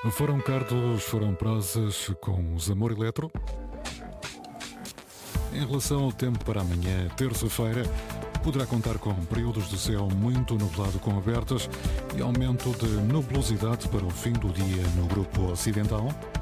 Foram cardos, foram prosas com os Amor Eletro. Em relação ao tempo para amanhã, terça-feira, poderá contar com períodos de céu muito nublado com abertas e aumento de nebulosidade para o fim do dia no grupo ocidental.